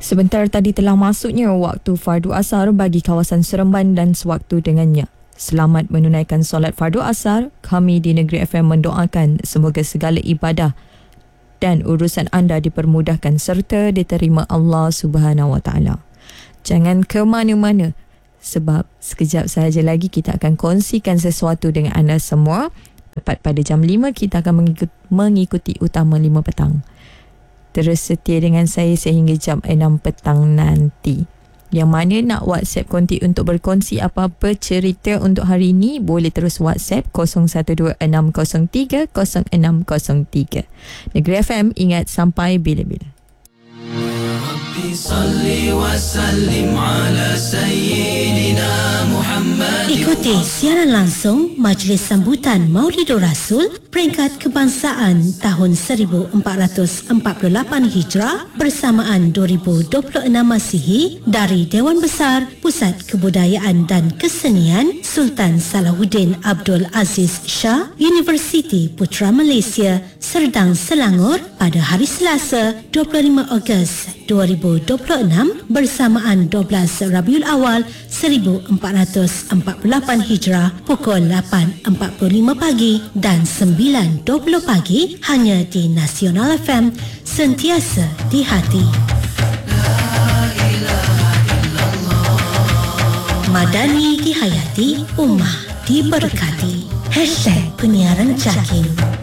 Sebentar tadi telah masuknya waktu fardu asar bagi kawasan Seremban dan sewaktu dengannya. Selamat menunaikan solat fardu asar. Kami di Negeri FM mendoakan semoga segala ibadah dan urusan anda dipermudahkan serta diterima Allah Subhanahu Wa Taala. Jangan ke mana-mana sebab sekejap sahaja lagi kita akan kongsikan sesuatu dengan anda semua. Tepat pada jam 5 kita akan mengikuti utama 5 petang. Terus setia dengan saya sehingga jam 6 petang nanti. Yang mana nak WhatsApp konti untuk berkongsi apa-apa cerita untuk hari ini, boleh terus WhatsApp 0126030603. Negeri FM, ingat sampai bila-bila. Ikuti siaran langsung Majlis Sambutan Maulidur Rasul Peringkat Kebangsaan tahun 1448 Hijrah bersamaan 2026 Masihi dari Dewan Besar Pusat Kebudayaan dan Kesenian Sultan Salahuddin Abdul Aziz Shah, Universiti Putra Malaysia, Serdang, Selangor pada hari Selasa 25 Ogos 2026 bersamaan 12 Rabiul Awal 1448 Hijrah pukul 8.45 pagi dan 9.20 pagi hanya di Nasional FM, sentiasa di hati. Madani dihayati, ummah diberkati. #penyiaran Jakim.